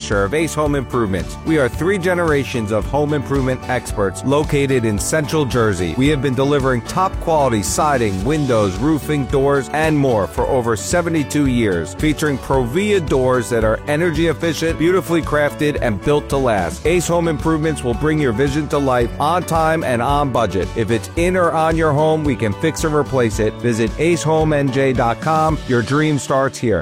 finisher of Ace Home Improvements. We are 3 generations of home improvement experts located in Central Jersey. We have been delivering top quality siding, windows, roofing, doors, and more for over 72 years, featuring Provia doors that are energy efficient, beautifully crafted, and built to last. Ace Home Improvements will bring your vision to life on time and on budget. If it's in or on your home, we can fix or replace it. Visit acehomenj.com. Your dream starts here.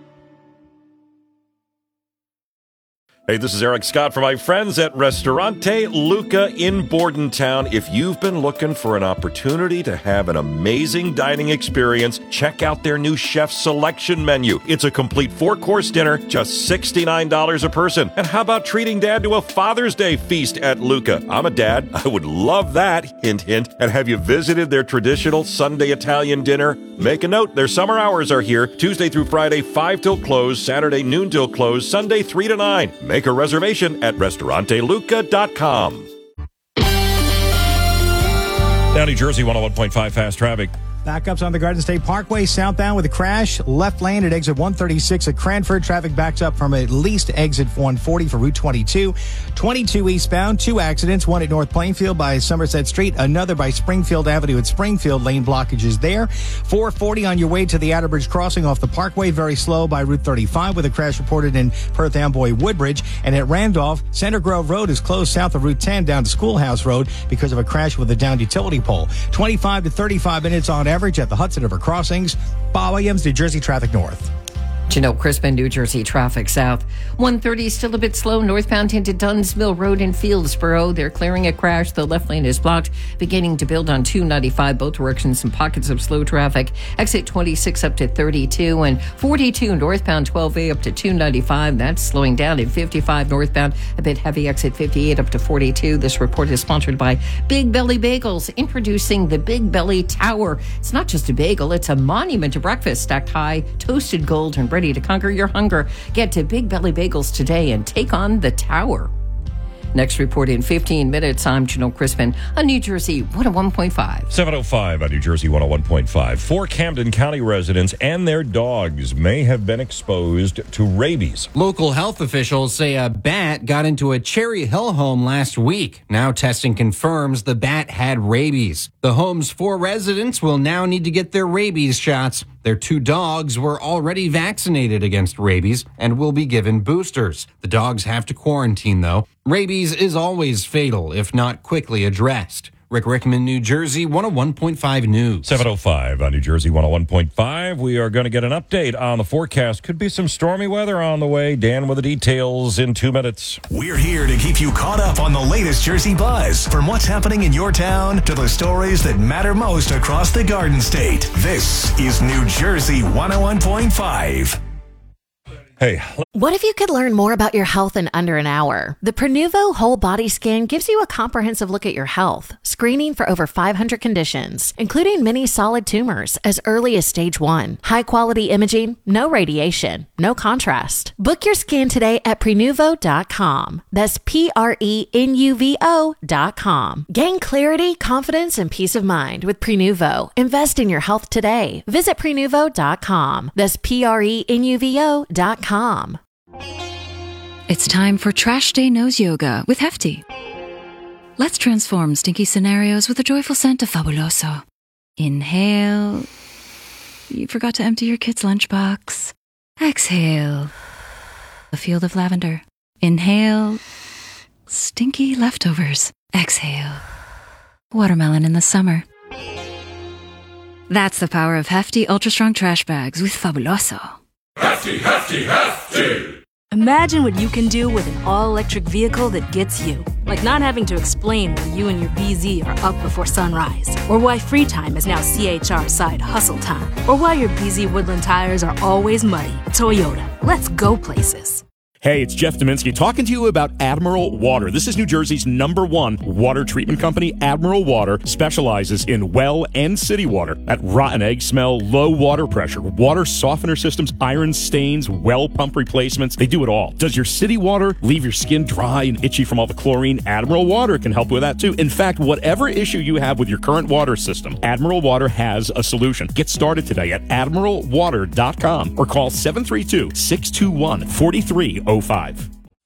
Hey, this is Eric Scott for my friends at Ristorante Luca in Bordentown. If you've been looking for an opportunity to have an amazing dining experience, check out their new chef selection menu. It's a complete 4-course dinner, just $69 a person. And how about treating Dad to a Father's Day feast at Luca? I'm a dad. I would love that. Hint, hint. And have you visited their traditional Sunday Italian dinner? Make a note. Their summer hours are here, Tuesday through Friday, 5 till close, Saturday noon till close, Sunday 3 to 9. Make a reservation at restauranteluca.com. Down New Jersey, 101.5 fast traffic. Backups on the Garden State Parkway southbound with a crash. Left lane at exit 136 at Cranford. Traffic backs up from at least exit 140 for Route 22. 22 eastbound, 2 accidents. One at North Plainfield by Somerset Street. Another by Springfield Avenue at Springfield. Lane blockage is there. 440 on your way to the Outerbridge crossing off the Parkway. Very slow by Route 35 with a crash reported in Perth Amboy Woodbridge. And at Randolph, Center Grove Road is closed south of Route 10 down to Schoolhouse Road because of a crash with a downed utility pole. 25 to 35 minutes on average at the Hudson River crossings. Bob Williams, New Jersey Traffic North. Janelle Crispin, New Jersey Traffic South. 130 still a bit slow northbound into Duns Mill Road in Fieldsboro. They're clearing a crash. The left lane is blocked, beginning to build on 295 both directions. Some pockets of slow traffic. Exit 26 up to 32 and 42 northbound 12A up to 295. That's slowing down in 55 northbound. A bit heavy exit 58 up to 42. This report is sponsored by Big Belly Bagels, introducing the Big Belly Tower. It's not just a bagel, it's a monument to breakfast, stacked high, toasted gold, and ready to conquer your hunger. Get to Big Belly Bagels today and take on the tower. Next report in 15 minutes. I'm Janelle Crispin on New Jersey 101.5. 7:05 on New Jersey 101.5. 4 Camden County residents and their dogs may have been exposed to rabies. Local health officials say a bat got into a Cherry Hill home last week. Now testing confirms the bat had rabies. The home's 4 residents will now need to get their rabies shots. Their 2 dogs were already vaccinated against rabies and will be given boosters. The dogs have to quarantine, though. Rabies is always fatal if not quickly addressed. Rick Rickman, New Jersey, 101.5 News. 7:05 on New Jersey 101.5. We are going to get an update on the forecast. Could be some stormy weather on the way. Dan with the details in 2 minutes. We're here to keep you caught up on the latest Jersey buzz. From what's happening in your town to the stories that matter most across the Garden State. This is New Jersey 101.5. Hey. What if you could learn more about your health in under an hour? The Prenuvo Whole Body Scan gives you a comprehensive look at your health, screening for over 500 conditions, including many solid tumors as early as stage 1. High-quality imaging, no radiation, no contrast. Book your scan today at Prenuvo.com. That's Prenuvo.com. Gain clarity, confidence, and peace of mind with Prenuvo. Invest in your health today. Visit Prenuvo.com. That's Prenuvo.com. It's time for Trash Day Nose Yoga with Hefty. Let's transform stinky scenarios with the joyful scent of Fabuloso. Inhale. You forgot to empty your kid's lunchbox. Exhale. A field of lavender. Inhale. Stinky leftovers. Exhale. Watermelon in the summer. That's the power of Hefty Ultra Strong Trash Bags with Fabuloso. Hefty, hefty, hefty! Imagine what you can do with an all-electric vehicle that gets you. Like not having to explain why you and your BZ are up before sunrise. Or why free time is now CHR side hustle time. Or why your BZ Woodland tires are always muddy. Toyota, let's go places. Hey, it's Jeff Dominski talking to you about Admiral Water. This is New Jersey's #1 water treatment company. Admiral Water specializes in well and city water. At rotten egg smell, low water pressure, water softener systems, iron stains, well pump replacements. They do it all. Does your city water leave your skin dry and itchy from all the chlorine? Admiral Water can help with that too. In fact, whatever issue you have with your current water system, Admiral Water has a solution. Get started today at admiralwater.com or call 732-621-4305.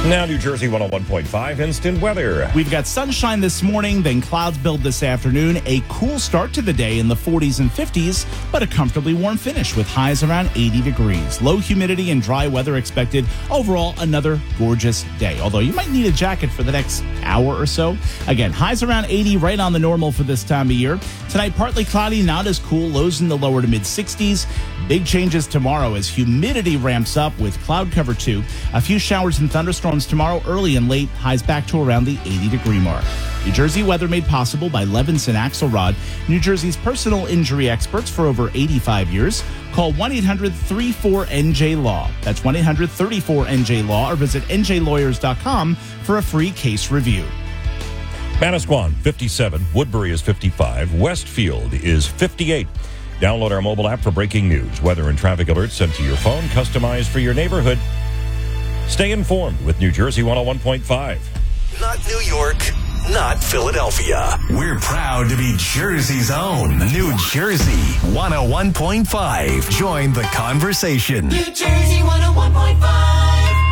Now, New Jersey 101.5 instant weather. We've got sunshine this morning, then clouds build this afternoon. A cool start to the day in the 40s and 50s, but a comfortably warm finish with highs around 80 degrees. Low humidity and dry weather expected. Overall, another gorgeous day, although you might need a jacket for the next hour or so. Again, highs around 80, right on the normal for this time of year. Tonight, partly cloudy, not as cool. Lows in the lower to mid 60s. Big changes tomorrow as humidity ramps up with cloud cover too. A few showers and thunderstorms tomorrow early and late. Highs back to around the 80-degree mark. New Jersey weather made possible by Levinson Axelrod, New Jersey's personal injury experts for over 85 years. Call 1-800-34-NJ-LAW. That's 1-800-34-NJ-LAW or visit njlawyers.com for a free case review. Manasquan, 57. Woodbury is 55. Westfield is 58. Download our mobile app for breaking news, weather, and traffic alerts sent to your phone, customized for your neighborhood. Stay informed with New Jersey 101.5. Not New York, not Philadelphia. We're proud to be Jersey's own New Jersey 101.5. Join the conversation. New Jersey 101.5.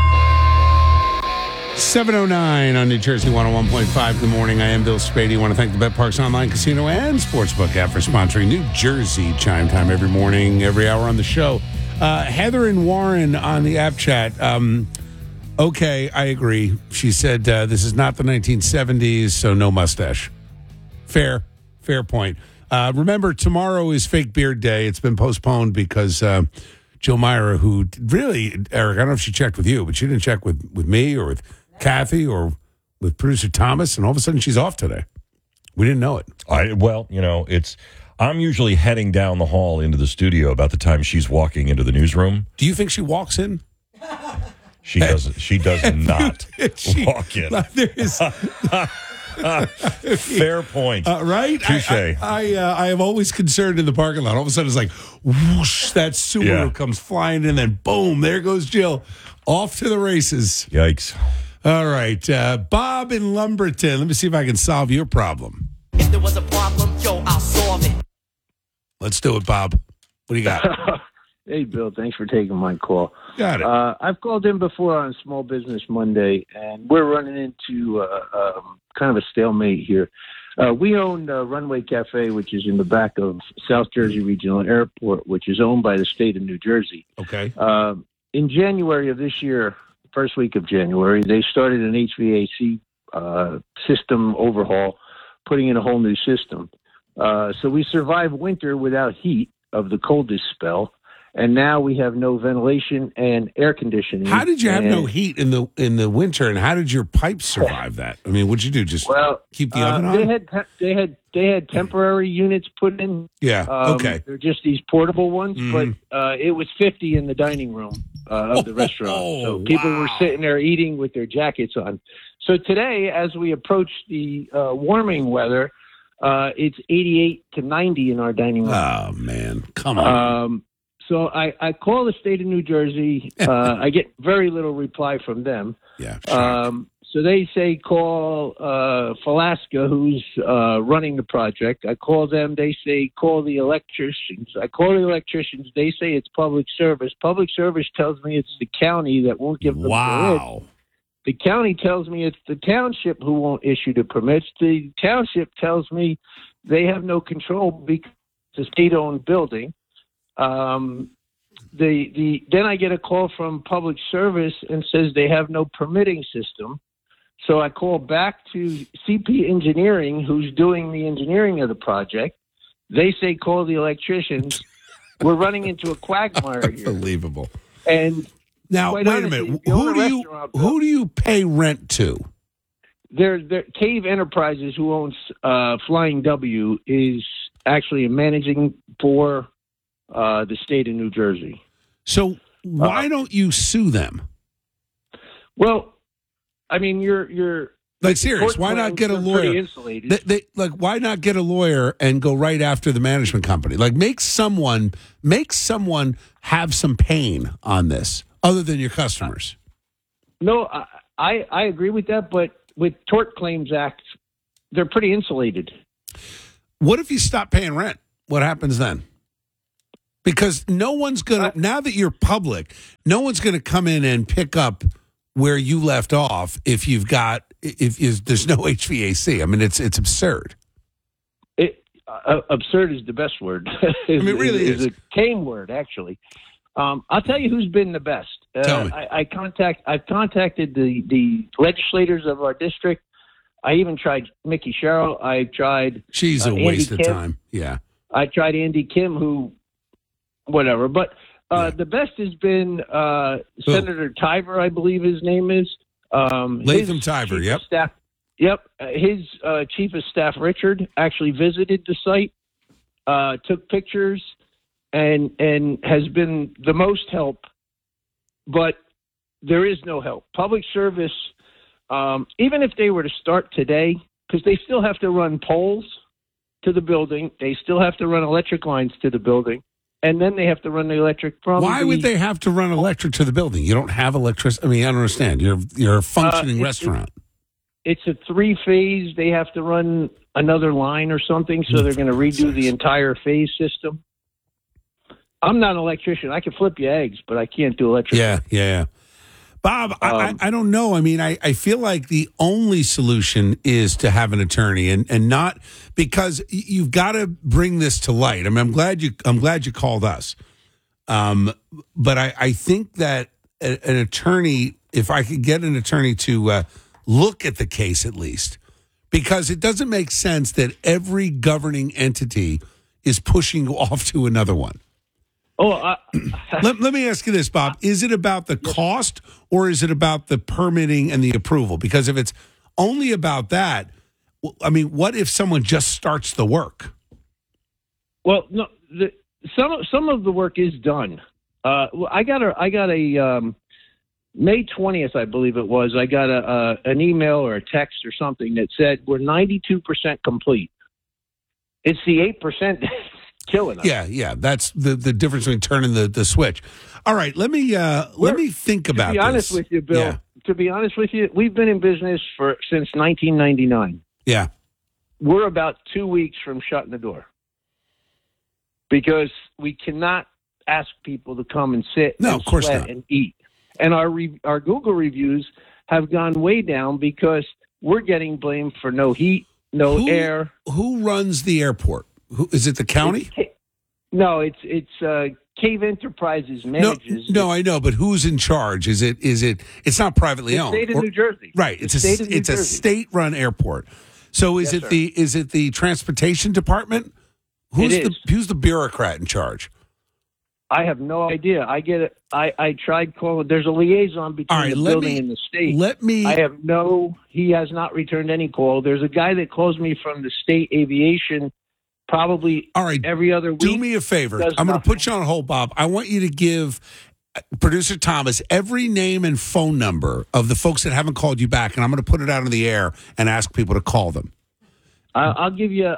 7:09 on New Jersey 101.5. Good morning. I am Bill Spady. I want to thank the Bet Parks Online Casino and Sportsbook app for sponsoring New Jersey Chime Time every morning, every hour on the show. Heather and Warren on the app chat. Okay, I agree. She said this is not the 1970s, so no mustache. Fair point. Remember, tomorrow is Fake Beard Day. It's been postponed because Jill Myra, who really, Eric, I don't know if she checked with you, but she didn't check with me or with Kathy or with producer Thomas, and all of a sudden she's off today. We didn't know it. I'm usually heading down the hall into the studio about the time she's walking into the newsroom. Do you think she walks in? She does. She does not walk in. Fair point. Right? Touche. I am always concerned in the parking lot. All of a sudden it's like, whoosh, that Subaru comes flying in, and then boom, there goes Jill. Off to the races. Yikes. All right. Bob in Lumberton. Let me see if I can solve your problem. If there was a problem, I'll solve it. Let's do it, Bob. What do you got? Hey, Bill. Thanks for taking my call. Got it. I've called in before on Small Business Monday, and we're running into kind of a stalemate here. We own Runway Cafe, which is in the back of South Jersey Regional Airport, which is owned by the state of New Jersey. Okay. In January of this year, first week of January, they started an HVAC system overhaul, putting in a whole new system. So we survived winter without heat of the coldest spell, and now we have no ventilation and air conditioning. How did you have no heat in the winter, and how did your pipes survive that? I mean, what'd you do? Just keep the oven on? They had temporary units put in. Yeah. Okay. They're just these portable ones, but it was 50 in the dining room of the restaurant. So people were sitting there eating with their jackets on. So today, as we approach the warming weather, it's 88 to 90 in our dining room. Oh, man. Come on. So I call the state of New Jersey. I get very little reply from them. Yeah. So they say call Falaska, who's running the project. I call them. They say call the electricians. I call the electricians. They say it's public service. Public service tells me it's the county that won't give them permits. The county tells me it's the township who won't issue the permits. The township tells me they have no control because it's a state-owned building. Then I get a call from public service and says they have no permitting system. So I call back to CP Engineering, who's doing the engineering of the project. They say call the electricians. We're running into a quagmire here. Unbelievable. And now, wait a minute. Who do you pay rent to? They're Cave Enterprises, who owns Flying W, is actually managing for the state of New Jersey. So why don't you sue them? Well, I mean, you're like serious. Why not get a lawyer? Why not get a lawyer and go right after the management company? Like make someone have some pain on this, other than your customers. No, I agree with that, but with Tort Claims Act, they're pretty insulated. What if you stop paying rent? What happens then? Because no one's going to, now that you're public, no one's going to come in and pick up where you left off if there's no HVAC. I mean, it's absurd. Absurd is the best word. It really is. A tame word, actually. I'll tell you who's been the best. Tell me. I've contacted the legislators of our district. I even tried Mickey Sherrill. I tried. She's a waste of time. Yeah. I tried Andy Kim, who, whatever. But the best has been Senator Tiver, I believe his name is. Latham Tiver. Yep. Staff, yep. His chief of staff, Richard, actually visited the site, took pictures, and has been the most help. But there is no help. Public service, even if they were to start today, because they still have to run poles to the building, they still have to run electric lines to the building, and then they have to run the electric from. Why would they have to run electric to the building? You don't have electricity. I mean, I don't understand. You're a functioning restaurant. It's a 3-phase. They have to run another line or something, so they're going to redo the entire phase system. I'm not an electrician. I can flip you eggs, but I can't do electricity. Yeah. Bob, I don't know. I mean, I feel like the only solution is to have an attorney, and not because you've got to bring this to light. I mean, I'm glad you called us, but I think that an attorney, if I could get an attorney to look at the case at least, because it doesn't make sense that every governing entity is pushing off to another one. Let me ask you this, Bob. Is it about the cost or is it about the permitting and the approval? Because if it's only about that, I mean, what if someone just starts the work? Well, no, some of the work is done. I got a May 20th, I believe it was. I got an email or a text or something that said we're 92% complete. It's the 8%. Killing us. Yeah. That's the difference between turning the switch. All right, let me think about this. To be honest with you, Bill. Yeah. To be honest with you, we've been in business since 1999. Yeah. We're about 2 weeks from shutting the door because we cannot ask people to come and sit and sweat and eat. And our Google reviews have gone way down because we're getting blamed for no heat, no air. Who runs the airport? Is it the county? No, it's Cave Enterprises manages. No, I know, but who's in charge? Is it? It's not privately owned. The state of New Jersey, right? It's a state-run airport. So is it the transportation department? Who's the bureaucrat in charge? I have no idea. I get it. I tried calling. There's a liaison between the building and the state. He has not returned any call. There's a guy that calls me from the state aviation. Probably every other week. Do me a favor. I'm going to put you on hold, Bob. I want you to give Producer Thomas every name and phone number of the folks that haven't called you back, and I'm going to put it out in the air and ask people to call them. I'll give you.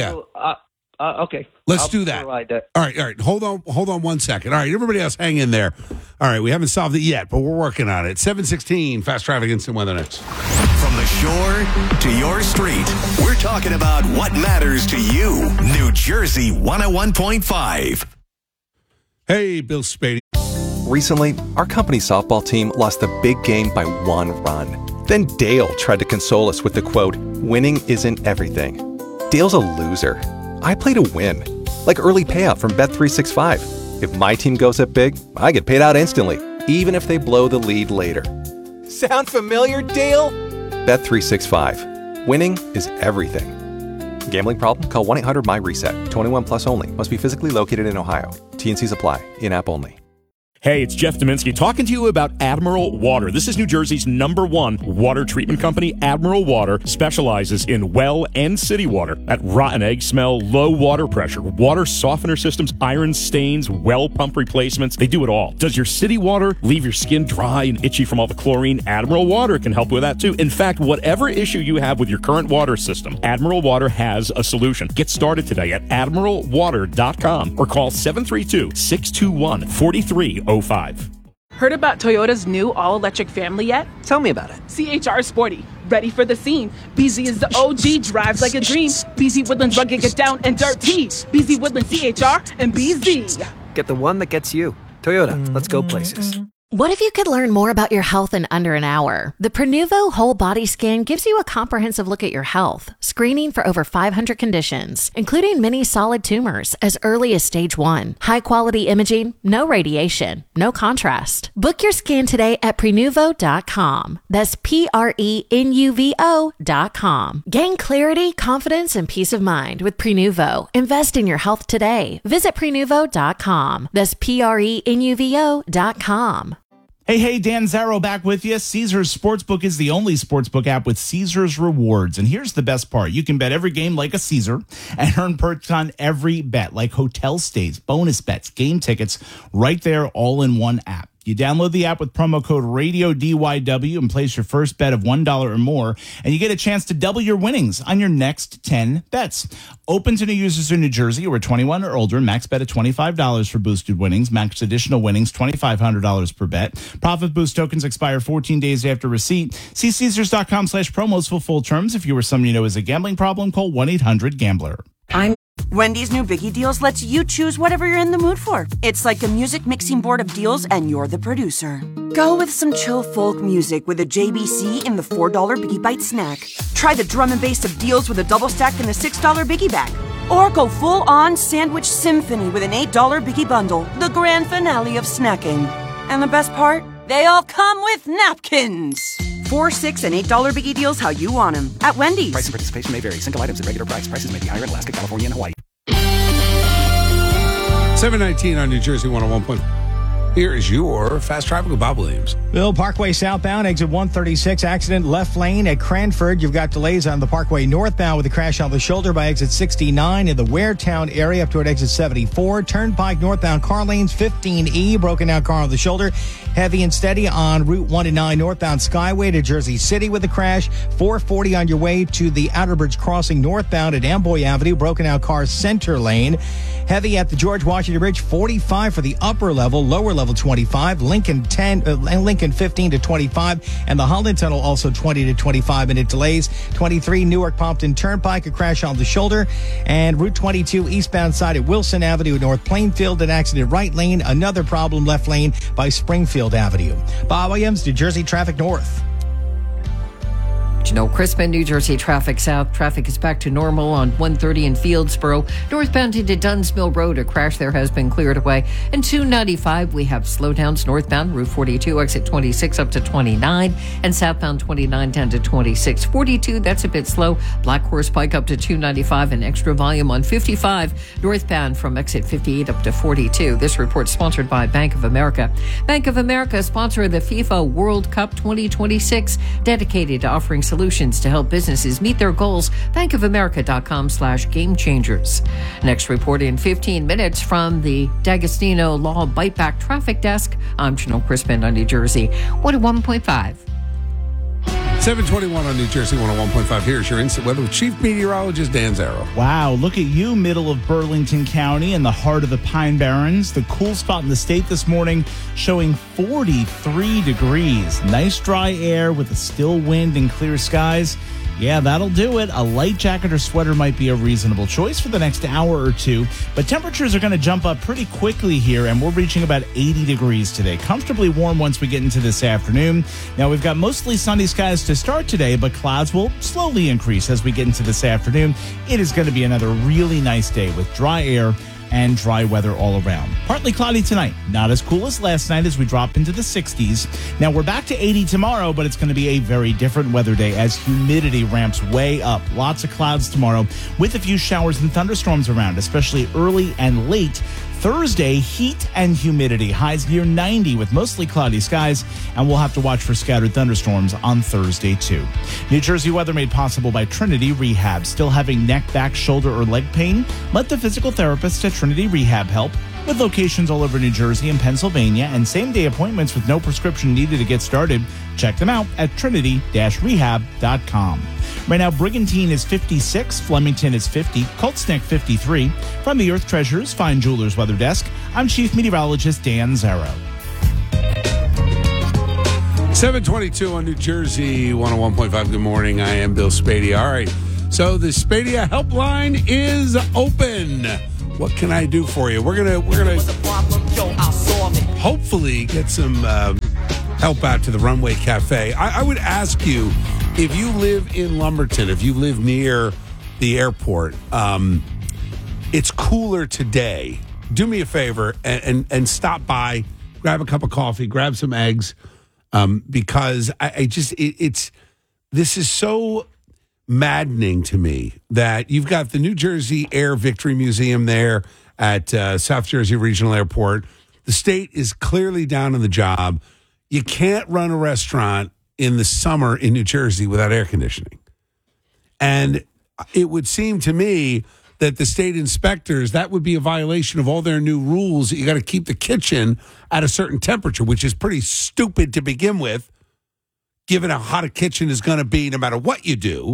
Okay. Let's do that. All right. Hold on 1 second. All right, everybody else, hang in there. All right, we haven't solved it yet, but we're working on it. 7:16, Fast Traffic Instant Weather next. From the shore to your street, we're talking about what matters to you. New Jersey 101.5. Hey, Bill Spady. Recently, our company softball team lost a big game by 1 run. Then Dale tried to console us with the quote, "Winning isn't everything." Dale's a loser. I play to win, like early payout from Bet365. If my team goes up big, I get paid out instantly, even if they blow the lead later. Sound familiar, Dale? Bet365. Winning is everything. Gambling problem? Call 1-800-MY-RESET. 21 plus only. Must be physically located in Ohio. T&Cs apply. In-app only. Hey, it's Jeff Dominski talking to you about Admiral Water. This is New Jersey's #1 water treatment company. Admiral Water specializes in well and city water. At rotten egg smell, low water pressure, water softener systems, iron stains, well pump replacements. They do it all. Does your city water leave your skin dry and itchy from all the chlorine? Admiral Water can help with that too. In fact, whatever issue you have with your current water system, Admiral Water has a solution. Get started today at admiralwater.com or call 732-621-4305. Heard about Toyota's new all-electric family yet? Tell me about it. CHR Sporty. Ready for the scene. BZ is the OG, drives like a dream. BZ Woodlands rugged, get down and dirty. BZ Woodlands CHR and BZ. Get the one that gets you. Toyota, let's go places. What if you could learn more about your health in under an hour? The Prenuvo Whole Body Scan gives you a comprehensive look at your health, screening for over 500 conditions, including many solid tumors as early as stage 1. High-quality imaging, no radiation, no contrast. Book your scan today at Prenuvo.com. That's Prenuvo.com. Gain clarity, confidence, and peace of mind with Prenuvo. Invest in your health today. Visit Prenuvo.com. That's Prenuvo.com. Hey, Dan Zarrow back with you. Caesars Sportsbook is the only sportsbook app with Caesars rewards. And here's the best part. You can bet every game like a Caesar and earn perks on every bet, like hotel stays, bonus bets, game tickets, right there all in one app. You download the app with promo code RADIODYW and place your first bet of $1 or more, and you get a chance to double your winnings on your next 10 bets. Open to new users in New Jersey who are 21 or older. Max bet of $25 for boosted winnings. Max additional winnings, $2,500 per bet. Profit boost tokens expire 14 days after receipt. See Caesars.com/promos for full terms. If you or someone you know has a gambling problem, call 1-800-GAMBLER. Wendy's new Biggie Deals lets you choose whatever you're in the mood for. It's like a music mixing board of deals, and you're the producer. Go with some chill folk music with a JBC in the $4 Biggie Bite snack. Try the drum and bass of deals with a double stack in the $6 Biggie Bag. Or go full-on sandwich symphony with an $8 Biggie Bundle, the grand finale of snacking. And the best part? They all come with napkins. $4, $6, and $8 Biggie Deals how you want them at Wendy's. Price and participation may vary. Single items at regular price. Prices may be higher in Alaska, California, and Hawaii. 719 on New Jersey 101. Here is your fast traffic with Bob Williams. Bill, Parkway southbound, exit 136, accident left lane at Cranford. You've got delays on the Parkway northbound with a crash on the shoulder by exit 69 in the Waretown area up toward exit 74. Turnpike northbound car lanes 15E, broken down car on the shoulder. Heavy and steady on Route 1 and 9 northbound Skyway to Jersey City with a crash. 440 on your way to the Outer Bridge crossing northbound at Amboy Avenue, broken out car center lane. Heavy at the George Washington Bridge, 45 for the upper level, lower level 25, Lincoln 15 to 25, and the Holland Tunnel also 20 to 25 minute delays. 23 Newark Pompton Turnpike, a crash on the shoulder, and Route 22 eastbound side at Wilson Avenue, North Plainfield, an accident right lane, another problem left lane by Springfield Avenue. Bob Williams, New Jersey Traffic North. Janelle Crispin, New Jersey traffic south. Traffic is back to normal on 130 in Fieldsboro. Northbound into Duns Mill Road, a crash there has been cleared away. And 295, we have slowdowns northbound, Route 42, exit 26 up to 29, and southbound 29 down to 26. 42, that's a bit slow. Black Horse Pike up to 295, and extra volume on 55, northbound from exit 58 up to 42. This report sponsored by Bank of America. Bank of America, sponsor of the FIFA World Cup 2026, dedicated to offering solutions to help businesses meet their goals. bankofamerica.com/gamechangers. Next report in 15 minutes from the D'Agostino Law Bite Back Traffic Desk. I'm Janelle Crispin on New Jersey 101.5. 721 on New Jersey 101.5. Here's your instant weather with Chief Meteorologist Dan Zarrow. Wow, look at you, middle of Burlington County in the heart of the Pine Barrens. The cool spot in the state this morning showing 43 degrees. Nice dry air with a still wind and clear skies. Yeah, that'll do it. A light jacket or sweater might be a reasonable choice for the next hour or two, but temperatures are going to jump up pretty quickly here, and we're reaching about 80 degrees today. Comfortably warm once we get into this afternoon. Now, we've got mostly sunny skies to start today, but clouds will slowly increase as we get into this afternoon. It is going to be another really nice day with dry air and dry weather all around. Partly cloudy tonight. Not as cool as last night as we drop into the 60s. Now, we're back to 80 tomorrow, but it's going to be a very different weather day as humidity ramps way up. Lots of clouds tomorrow with a few showers and thunderstorms around, especially early and late. Thursday, heat and humidity. Highs near 90 with mostly cloudy skies, and we'll have to watch for scattered thunderstorms on Thursday, too. New Jersey weather made possible by Trinity Rehab. Still having neck, back, shoulder, or leg pain? Let the physical therapist at Trinity Rehab help. With locations all over New Jersey and Pennsylvania and same-day appointments with no prescription needed to get started, check them out at trinity-rehab.com. Right now, Brigantine is 56, Flemington is 50, Colts Neck 53. From the Earth Treasures Fine Jewelers Weather Desk, I'm Chief Meteorologist Dan Zarrow. 722 on New Jersey 101.5. Good morning. I am Bill Spadea. All right, so the Spadea helpline is open. What can I do for you? We're gonna hopefully get some help out to the Runway Cafe. I would ask you, if you live in Lumberton, if you live near the airport, it's cooler today. Do me a favor and stop by, grab a cup of coffee, grab some eggs, because this is so maddening to me that you've got the New Jersey Air Victory Museum there at South Jersey Regional Airport. The state is clearly down on the job. You can't run a restaurant in the summer in New Jersey without air conditioning. And it would seem to me that the state inspectors, that would be a violation of all their new rules. You got to keep the kitchen at a certain temperature, which is pretty stupid to begin with, given how hot a kitchen is going to be no matter what you do.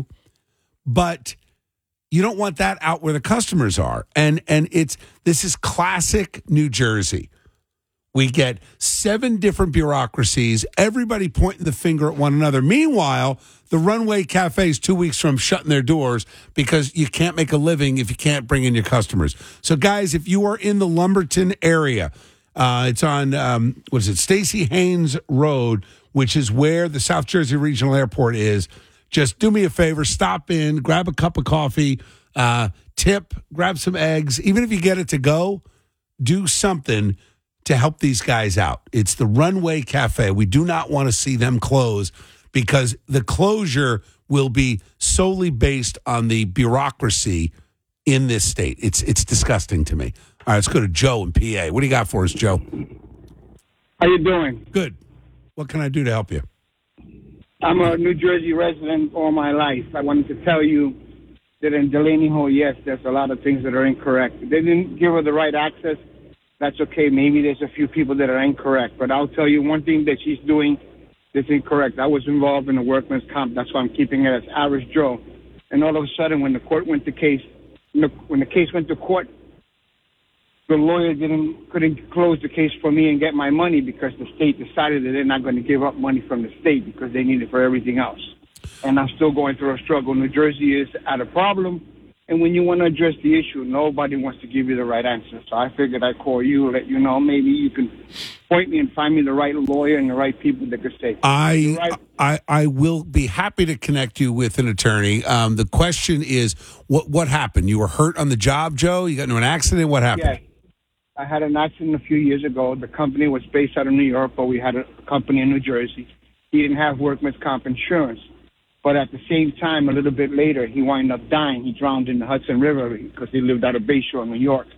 But you don't want that out where the customers are. And this is classic New Jersey. We get 7 different bureaucracies, everybody pointing the finger at one another. Meanwhile, the Runway Cafe is 2 weeks from shutting their doors because you can't make a living if you can't bring in your customers. So, guys, if you are in the Lumberton area, it's on, Stacey Haynes Road, which is where the South Jersey Regional Airport is. Just do me a favor, stop in, grab a cup of coffee, tip, grab some eggs. Even if you get it to go, do something to help these guys out. It's the Runway Cafe. We do not want to see them close because the closure will be solely based on the bureaucracy in this state. It's disgusting to me. All right, let's go to Joe in PA. What do you got for us, Joe? How you doing? Good. What can I do to help you? I'm a New Jersey resident all my life. I wanted to tell you that in Delaney Hall, yes, there's a lot of things that are incorrect. They didn't give her the right access. That's okay. Maybe there's a few people that are incorrect. But I'll tell you one thing that she's doing that's incorrect. I was involved in a workman's comp. That's why I'm keeping it as average Joe. And all of a sudden, when the court went to case, when the case went to court, the lawyer couldn't close the case for me and get my money because the state decided that they're not going to give up money from the state because they need it for everything else. And I'm still going through a struggle. New Jersey is at a problem. And when you want to address the issue, nobody wants to give you the right answer. So I figured I'd call you, let you know. Maybe you can point me and find me the right lawyer and the right people that could say. I will be happy to connect you with an attorney. The question is, what happened? You were hurt on the job, Joe? You got into an accident? What happened? Yes. I had an accident a few years ago. The company was based out of New York, but we had a company in New Jersey. He didn't have workman's comp insurance. But at the same time, a little bit later, he wound up dying. He drowned in the Hudson River because he lived out of Bayshore, New York.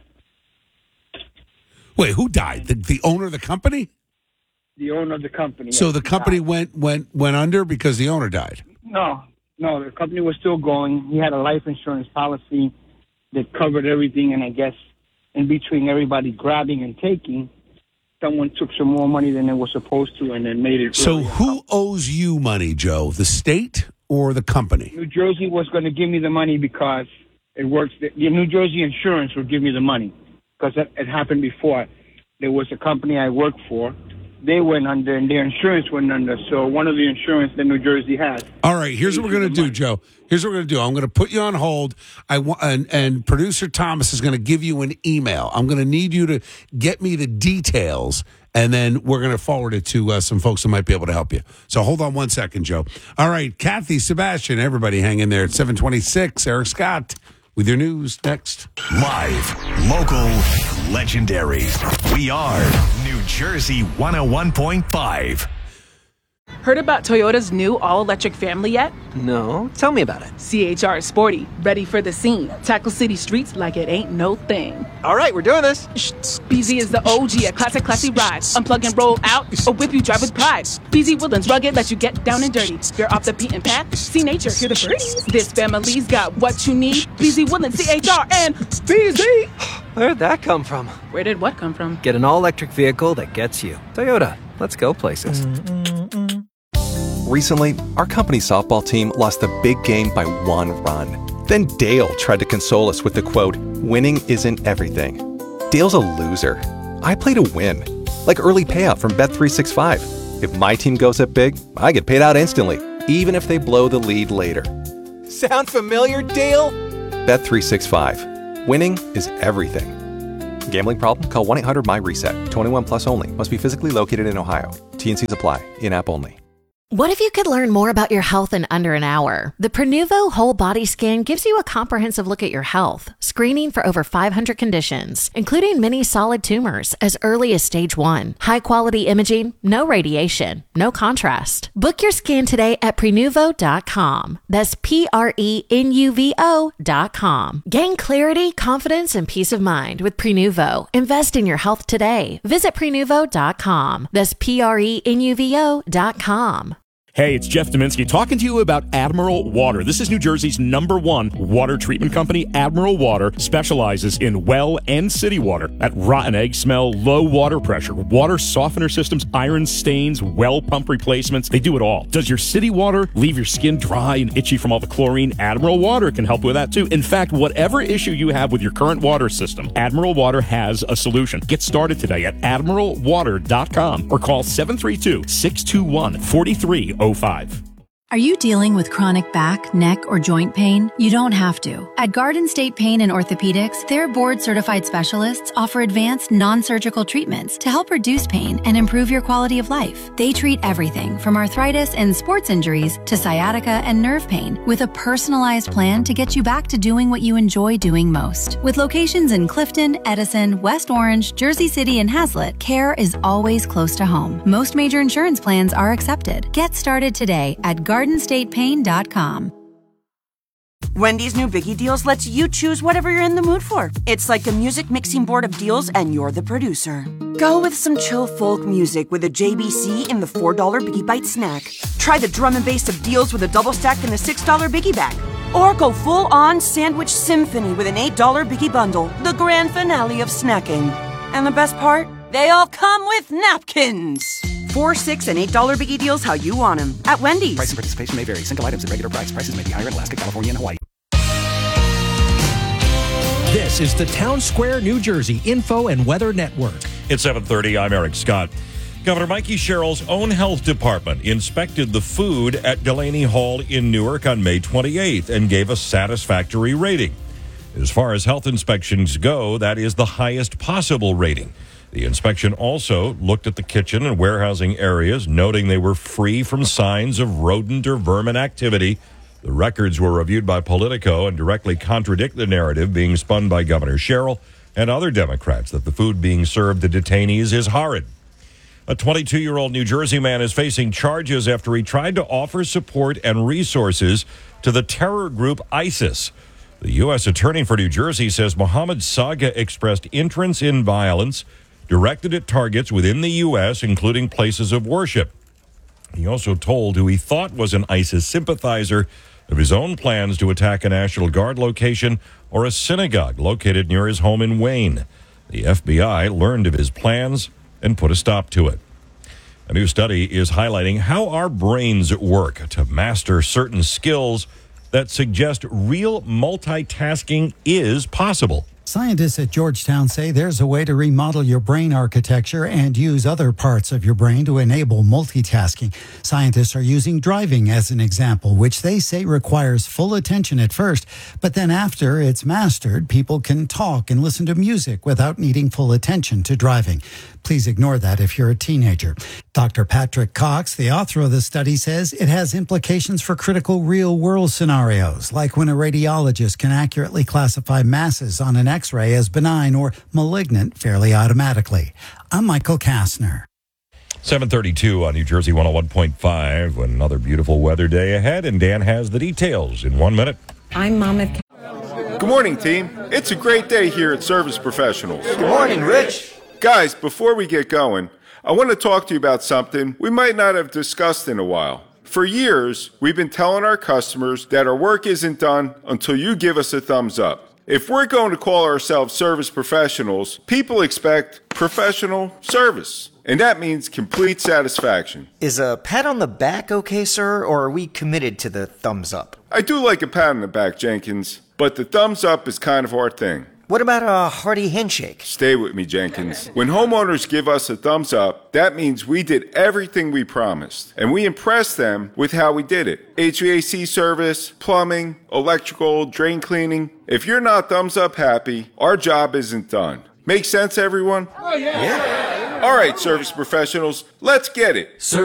Wait, who died? The owner of the company? The owner of the company. So yes, the company went under because the owner died? No, the company was still going. He had a life insurance policy that covered everything, and I guess in between everybody grabbing and taking, someone took some more money than they were supposed to and then made it. So who owes you money, Joe? The state or the company? New Jersey was going to give me the money because it works. The New Jersey insurance would give me the money because it happened before. There was a company I worked for. They went under and their insurance went under. So one of the insurance that New Jersey has. All right, here's what we're going to do, Joe. Here's what we're going to do. I'm going to put you on hold. And producer Thomas is going to give you an email. I'm going to need you to get me the details, and then we're going to forward it to some folks who might be able to help you. So hold on one second, Joe. All right, Kathy, Sebastian, everybody hang in there at 7:26. Eric Scott with your news next. Live, local, legendary. We are New Jersey 101.5. Heard about Toyota's new all-electric family yet? No, tell me about it. CHR is sporty, ready for the scene. Tackle city streets like it ain't no thing. All right, we're doing this. BZ is the OG, a classic classy ride. Unplug and roll out, or whip you drive with pride. BZ Woodlands rugged, let you get down and dirty. You're off the beaten path, see nature, hear the birds. This family's got what you need. BZ Woodlands, CHR, and BZ. Where'd that come from? Where did what come from? Get an all-electric vehicle that gets you. Toyota, let's go places. Recently, our company softball team lost the big game by 1 run. Then Dale tried to console us with the quote, "Winning isn't everything." Dale's a loser. I play to win. Like early payout from Bet365. If my team goes up big, I get paid out instantly, even if they blow the lead later. Sound familiar, Dale? Bet365. Winning is everything. Gambling problem? Call 1-800-MY-RESET. 21 plus only. Must be physically located in Ohio. T&Cs apply. In-app only. What if you could learn more about your health in under an hour? The Prenuvo Whole Body Scan gives you a comprehensive look at your health, screening for over 500 conditions, including many solid tumors as early as stage 1. High-quality imaging, no radiation, no contrast. Book your scan today at Prenuvo.com. That's Prenuvo.com. Gain clarity, confidence, and peace of mind with Prenuvo. Invest in your health today. Visit Prenuvo.com. That's Prenuvo.com. Hey, it's Jeff Dominski talking to you about Admiral Water. This is New Jersey's #1 water treatment company. Admiral Water specializes in well and city water. At Rotten Egg, smell low water pressure, water softener systems, iron stains, well pump replacements. They do it all. Does your city water leave your skin dry and itchy from all the chlorine? Admiral Water can help with that too. In fact, whatever issue you have with your current water system, Admiral Water has a solution. Get started today at admiralwater.com or call 732-621-4305. Are you dealing with chronic back, neck, or joint pain? You don't have to. At Garden State Pain and Orthopedics, their board-certified specialists offer advanced non-surgical treatments to help reduce pain and improve your quality of life. They treat everything from arthritis and sports injuries to sciatica and nerve pain with a personalized plan to get you back to doing what you enjoy doing most. With locations in Clifton, Edison, West Orange, Jersey City, and Hazlet, care is always close to home. Most major insurance plans are accepted. Get started today at GardenStatePain.com. Wendy's new Biggie Deals lets you choose whatever you're in the mood for. It's like a music mixing board of deals, and you're the producer. Go with some chill folk music with a JBC in the $4 Biggie Bite snack. Try the drum and bass of deals with a double stack in the $6 Biggie bag. Or go full-on sandwich symphony with an $8 Biggie bundle, the grand finale of snacking. And the best part? They all come with napkins. $4, $6, and $8 Biggie Deals how you want them at Wendy's. Price and participation may vary. Single items at regular price. Prices may be higher in Alaska, California, and Hawaii. This is the Town Square, New Jersey Info and Weather Network. It's 7:30. I'm Eric Scott. Governor Mikey Sherrill's own health department inspected the food at Delaney Hall in Newark on May 28th and gave a satisfactory rating. As far as health inspections go, that is the highest possible rating. The inspection also looked at the kitchen and warehousing areas, noting they were free from signs of rodent or vermin activity. The records were reviewed by Politico and directly contradict the narrative being spun by Governor Sherrill and other Democrats that the food being served to detainees is horrid. A 22-year-old New Jersey man is facing charges after he tried to offer support and resources to the terror group ISIS. The U.S. Attorney for New Jersey says Mohammed Saga expressed interest in violence directed at targets within the U.S., including places of worship. He also told who he thought was an ISIS sympathizer of his own plans to attack a National Guard location or a synagogue located near his home in Wayne. The FBI learned of his plans and put a stop to it. A new study is highlighting how our brains work to master certain skills that suggest real multitasking is possible. Scientists at Georgetown say there's a way to remodel your brain architecture and use other parts of your brain to enable multitasking. Scientists are using driving as an example, which they say requires full attention at first, but then after it's mastered, people can talk and listen to music without needing full attention to driving. Please ignore that if you're a teenager. Dr. Patrick Cox, the author of the study, says it has implications for critical real-world scenarios, like when a radiologist can accurately classify masses on an X-ray as benign or malignant fairly automatically. I'm Michael Kastner. 7:32 on New Jersey 101.5. Another beautiful weather day ahead, and Dan has the details in 1 minute. I'm Mama. Good morning, team. It's a great day here at Service Professionals. Good morning, Rich. Guys, before we get going, I want to talk to you about something we might not have discussed in a while. For years, we've been telling our customers that our work isn't done until you give us a thumbs up. If we're going to call ourselves service professionals, people expect professional service. And that means complete satisfaction. Is a pat on the back okay, sir, or are we committed to the thumbs up? I do like a pat on the back, Jenkins, but the thumbs up is kind of our thing. What about a hearty handshake? Stay with me, Jenkins. When homeowners give us a thumbs up, that means we did everything we promised. And we impressed them with how we did it. HVAC service, plumbing, electrical, drain cleaning. If you're not thumbs up happy, our job isn't done. Make sense, everyone? Yeah. All right, service professionals, let's get it.